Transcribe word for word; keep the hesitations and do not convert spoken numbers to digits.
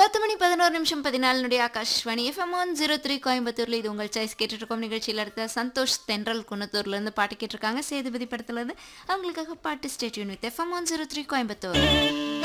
பத்து மணி பதினொன்று நிமிஷம் பதினாலு Akashvani FM one zero three கோயம்புத்தூர்ல இது உங்கள் சாய்ஸ் கேட்டுட்டு இருக்கோம். நிகழ்ச்சியில் அடுத்த சந்தோஷ் தென்றல் குன்னத்தூர்ல இருந்து பாட்டு கேட்டிருக்காங்க. சேதுபதி படத்துல இருந்து அவங்களுக்காக பாட்டு. Stay tune with FM one zero three Coimbatore.